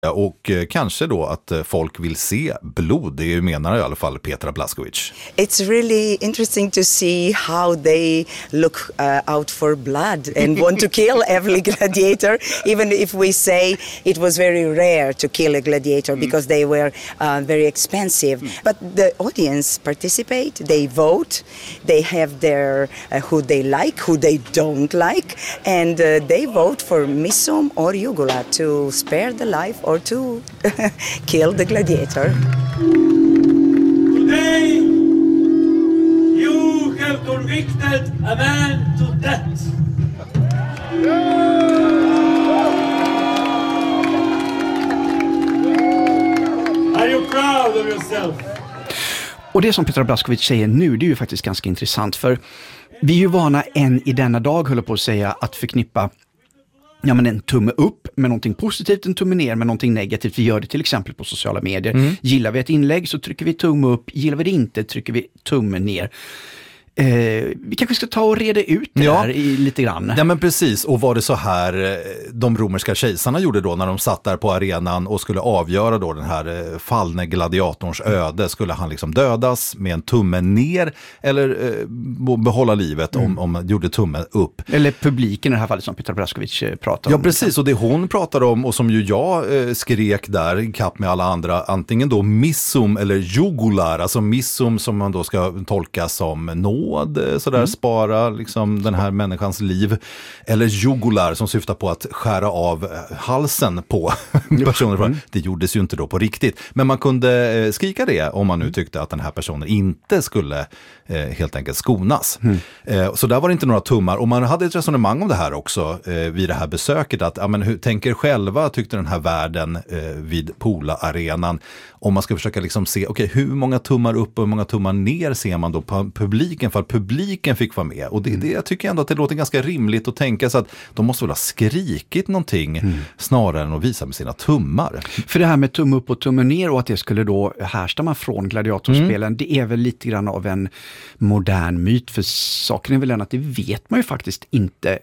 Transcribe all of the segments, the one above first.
Och kanske då att folk vill se blod, det menar i alla fall Petra Blaskowicz. It's really interesting to see how they look out for blood and want to kill every gladiator, even if we say it was very rare to kill a gladiator because they were very expensive. But the audience participate, they vote, they have their who they like, who they don't like, and they vote for Missum or Jugula to spare the life or to kill the gladiator. Today, you have convicted a man to death. Are you proud of yourself? Och det som Petra Blaskowicz säger nu, det är ju faktiskt ganska intressant, för vi är ju vana än i denna dag, höll på att säga, att förknippa en tumme upp med någonting positivt, en tumme ner med någonting negativt. Vi gör det till exempel på sociala medier. Gillar vi ett inlägg så trycker vi tumme upp, gillar vi det inte trycker vi tumme ner. Vi kanske ska ta och reda ut det här lite grann. Ja, men precis. Och var det så här de romerska kejsarna gjorde då när de satt där på arenan och skulle avgöra då den här fallne gladiatorns öde? Skulle han liksom dödas med en tumme ner eller behålla livet om man gjorde tumme upp? Eller publiken i det här fallet som Petra Blaskowicz pratar om. Ja, precis. Och det hon pratar om och som ju jag skrek där i kapp med alla andra, antingen då missum eller jugular, alltså missum som man då ska tolka som sådär spara liksom den här människans liv, eller jugular som syftar på att skära av halsen på personer. Det gjordes ju inte då på riktigt, men man kunde skrika det om man nu tyckte att den här personen inte skulle helt enkelt skonas. Så där var det inte några tummar, och man hade ett resonemang om det här också vid det här besöket, att hur tänker själva tyckte den här världen vid Pola-arenan, om man ska försöka liksom se, hur många tummar upp och hur många tummar ner ser man då på publiken, för att publiken fick vara med. Och det jag tycker ändå att det låter ganska rimligt att tänka så att de måste väl ha skrikit någonting snarare än att visa med sina tummar. För det här med tumme upp och tumme ner och att det skulle då härstamma från gladiatorspelen, det är väl lite grann av en modern myt, för saken är väl den att det vet man ju faktiskt inte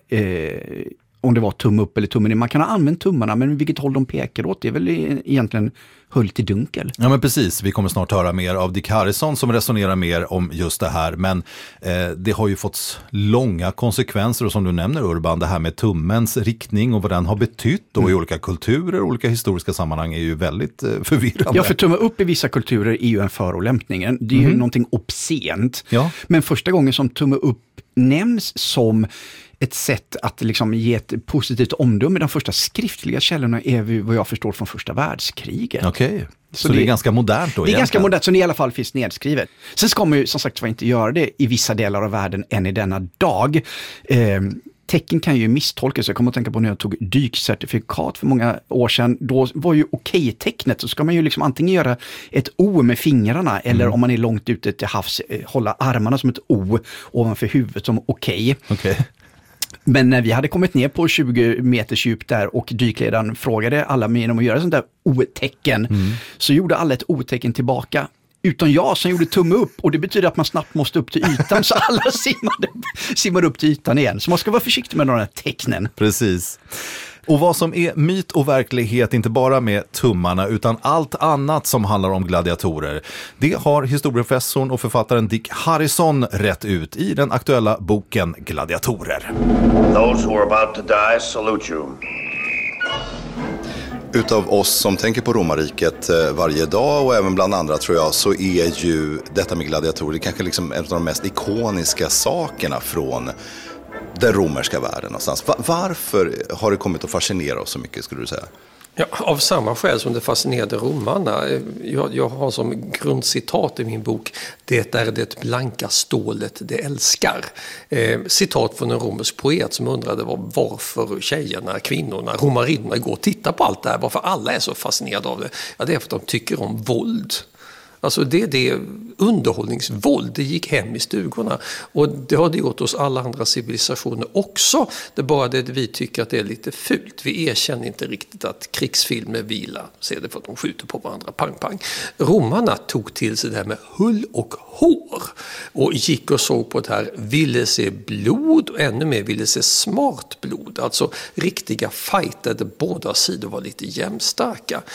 om det var tumme upp eller tumme ner. Man kan ha använt tummarna, men vilket håll de pekar åt, det är väl egentligen höljt i dunkel. Ja, men precis. Vi kommer snart höra mer av Dick Harrison som resonerar mer om just det här, men det har ju fått långa konsekvenser, och som du nämner, Urban, det här med tummens riktning och vad den har betytt då i olika kulturer, olika historiska sammanhang är ju väldigt förvirrande. Ja, för tumme upp i vissa kulturer är ju en förolämpning. Det är ju någonting obscent. Ja. Men första gången som tumme upp nämns som ett sätt att liksom ge ett positivt omdöme, de första skriftliga källorna är vad jag förstår från första världskriget. Okej. Så det är ganska modernt då? Det är ganska modernt, så det i alla fall finns nedskrivet. Sen ska man ju som sagt inte göra det i vissa delar av världen än i denna dag. Tecken kan ju misstolkas. Jag kommer att tänka på när jag tog dykcertifikat för många år sedan. Då var ju okej-tecknet, så ska man ju liksom antingen göra ett O med fingrarna eller om man är långt ute till havs hålla armarna som ett O ovanför huvudet som okej. Men när vi hade kommit ner på 20 meters djup där och dykledaren frågade alla med genom att göra sånt där O-tecken, så gjorde alla ett O-tecken utom jag som gjorde tumme upp, och det betyder att man snabbt måste upp till ytan, så alla simmade upp till ytan igen. Så man ska vara försiktig med de här tecknen. Precis. Och vad som är myt och verklighet, inte bara med tummarna utan allt annat som handlar om gladiatorer, det har historieprofessorn och författaren Dick Harrison rätt ut i den aktuella boken Gladiatorer. Those who are about to die salute you. Utav oss som tänker på romarriket varje dag och även bland andra tror jag, så är ju detta med gladiatorer kanske liksom en av de mest ikoniska sakerna från den romerska världen någonstans. Varför har det kommit att fascinera oss så mycket, skulle du säga? Ja, av samma skäl som det fascinerade romarna. Jag har som grundcitat i min bok: det är det blanka stålet det älskar. Citat från en romersk poet som undrade varför tjejerna, kvinnorna, romarinnorna går och tittar på allt det här. Varför alla är så fascinerade av det. Ja, det är för att de tycker om våld. Alltså det underhållningsvåld, det gick hem i stugorna, och det har det gjort hos alla andra civilisationer också. Det är bara det vi tycker att det är lite fult. Vi erkänner inte riktigt att krigsfilmer vila, ser det för att de skjuter på varandra, pang pang. Romarna tog till sig det här med hull och hår och gick och såg på det här, ville se blod och ännu mer ville se smart blod, alltså riktiga fighter där båda sidor var lite jämnstarka.